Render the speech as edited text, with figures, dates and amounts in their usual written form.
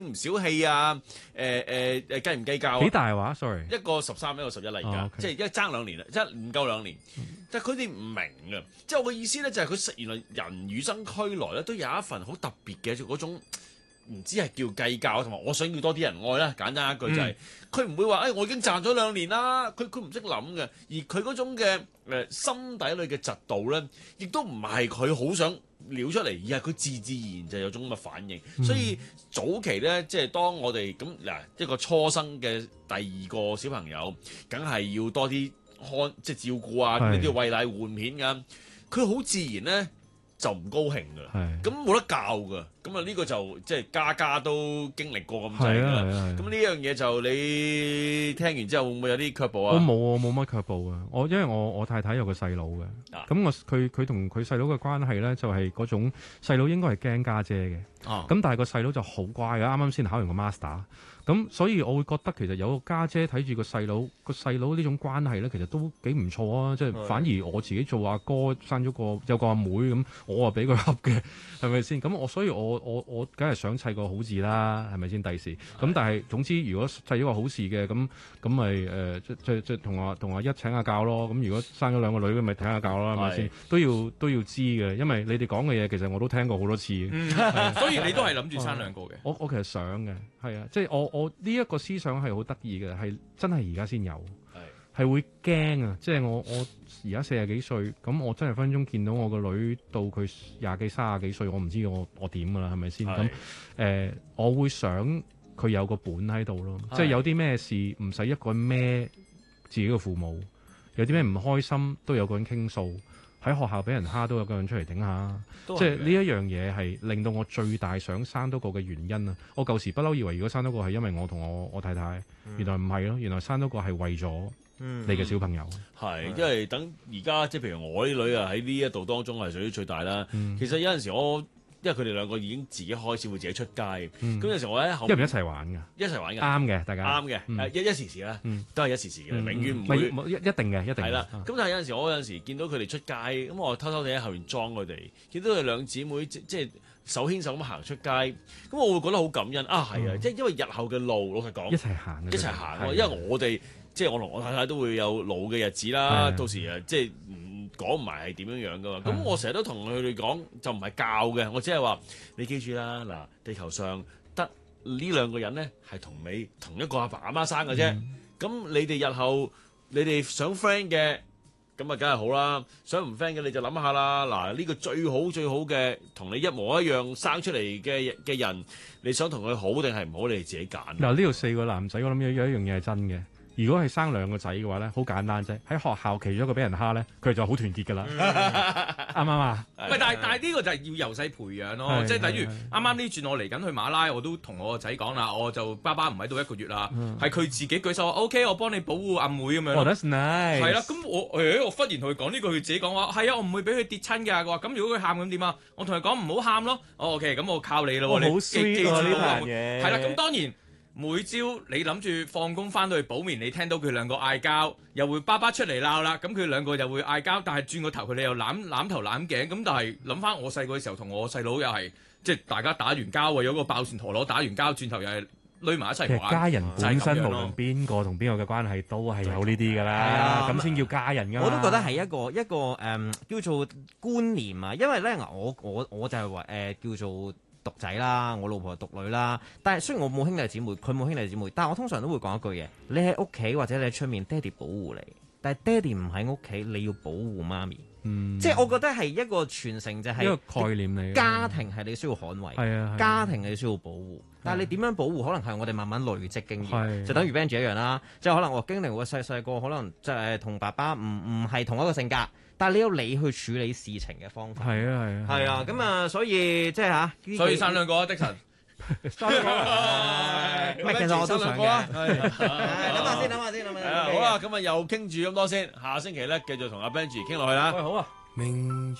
唔小氣啊？計唔計較啊？ 幾大話？sorry， 一個13，一個11嚟㗎， 哦，OK 即係一爭2年啦，即係唔夠2年。但係佢哋唔明嘅，即係我嘅意思咧，就係佢原來人與生俱來咧，都有一份好特別嘅嗰種。唔知係叫計較，同埋我想要多啲人愛啦。簡單一句就係佢唔會話，我已經賺咗2年啦。佢唔識諗嘅，而佢嗰種嘅心底裏嘅嫉妒咧，亦都唔係佢好想撩出嚟，而係佢自自然就有種咁嘅反應。所以早期咧，即係當我哋咁嗱一個初生嘅第2個小朋友，梗係要多啲即係照顧啊，呢啲餵奶換片㗎，佢好自然咧。就唔高興㗎啦，咁冇得教㗎，咁啊呢個就即係家家都經歷過咁滯㗎啦。咁呢樣嘢就你聽完之後會唔會有啲卻步啊？ 我冇乜卻步啊！因為我太太有個細佬嘅，咁佢同佢細佬嘅關係咧就係嗰種細佬應該係驚家姐嘅，咁但係個細佬就好乖嘅，啱啱先考完個 master。咁所以我會覺得其實有個家姐睇住個細佬呢種關係咧，其實都幾唔錯啊！即係反而我自己做阿哥生咗有個阿妹咁，我啊俾佢恰嘅，係咪先？咁所以我梗係想砌個好字啦，係咪先？第時咁，但係總之如果砌咗個好事嘅，咁咪即係同阿一請下教咯。咁如果生咗2個女嘅，咪請下教啦，係咪先？都要知嘅，因為你哋講嘅嘢其實我都聽過好多次。 所以你都係諗住生2個嘅？ 我其實想嘅，係啊，即係我呢一個思想係好得意嘅，係真係而家先有，係會驚啊！即係我而家40幾歲，咁我真係分分鐘見到我個女到佢20幾30幾歲，我唔知我點噶啦，係咪先？咁我會想佢有個本喺度咯，即係有啲咩事唔使一個人孭自己嘅父母，有啲咩唔開心都有個人傾訴。喺學校俾人蝦都有個人出嚟頂下，即係呢一樣嘢係令到我最大想生多個嘅原因啊！我舊時不嬲以為如果生多個係因為我同我太太，原來唔係咯，原來生多個係為咗你嘅小朋友。 係，因為等而家即係譬如我啲女啊喺呢一度當中係屬於最大啦。其實有陣時因為佢哋2個已經自己開始會自己出街，咁有時我喺後面一唔一齊玩㗎？ 一齊玩㗎， 啱嘅，大家啱嘅，一時時啦，都係一時時嘅，永遠唔會一定嘅，一定係啦。咁但係有陣時見到佢哋出街，咁我偷偷地喺後面裝佢哋，見到佢2姊妹即係手牽手咁行出街，咁我會覺得好感恩啊！係啊，即係因為日後嘅路，老實講， 一齊行， 因為我哋即係我同我太太都會有老嘅日子啦，到時即係講唔埋係點樣樣噶嘛？咁我成日都同佢哋講，就唔係教嘅，我只係話你記住啦，嗱，地球上得呢2個人咧係同你同一個阿爸阿媽生嘅啫。咁你哋日後你哋想 friend 嘅，咁啊梗係好啦。想唔 friend 嘅你就諗下啦。嗱，呢個最好嘅，同你一模一樣生出嚟嘅人，你想同佢好定係唔好，你哋自己揀。 嗱，呢度4個男仔，我諗有一樣嘢係真嘅。如果係生2個仔嘅話咧，好簡單啫。喺學校其中一個俾人蝦咧，佢哋就好團結㗎啦。啱唔啱啊？ 喂，但係呢個就係要由細培養咯，即係等於啱啱呢轉我嚟緊去馬拉，我都同我個仔講啦，我就爸爸唔喺度1個月啦，係佢自己舉手話 OK，我幫你保護阿妹咁樣。 That's nice。 係啦，咁我忽然同佢講呢句，佢自己講話係啊，我唔會俾佢跌親㗎。佢話咁如果佢喊咁點啊？我同佢講唔好喊咯。OK，咁我靠你咯。 你好 sweet 喎呢壇嘢。 係啦，咁當然。每朝你諗住放工翻到去補眠，你聽到佢2個嗌交，又會爸爸出嚟鬧啦，咁佢2個又會嗌交，但係轉個頭佢哋又攬頭攬頸，咁但係諗翻我細個嘅時候，同我細佬又係即係大家打完交，為咗個爆旋陀螺打完交，轉頭又係攆埋一齊玩。 其實家人本身無論邊個同邊個嘅關係都係有呢啲㗎啦，咁先叫家人㗎嘛。 我都覺得係一個叫做觀念啊，因為咧我就係話叫做。獨仔啦，我老婆係獨女啦。但係雖然我冇兄弟姊妹，佢冇兄弟姊妹，但係我通常都會講一句嘢：你喺屋企或者你喺出面，爹哋保護你，但係爹哋唔喺屋企，你要保護媽咪。即係我覺得係一個傳承，就係一個概念嚟。 家庭係你需要捍衛，家庭你需要保護。但係你點樣保護，可能係我哋慢慢累積經驗，就等於 Benji 一樣啦。即係可能我經歷過細個，可能即係同爸爸唔係同一個性格。但係你有你去處理事情嘅方法， 係啊，咁啊，所以即係嚇， 所以生2個啊，的神， 生2個，唔係其實我都想嘅，諗下先， 好啦，咁啊又傾住咁多先，下星期咧繼續同阿 Benji 傾落去啦。 好啊。